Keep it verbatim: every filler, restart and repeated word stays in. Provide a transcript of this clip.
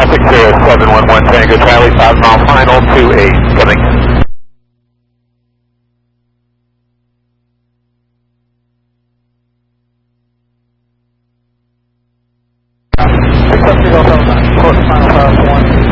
traffic zero seven one one Tango Charlie, five mile final, two eight, coming in. Final five one.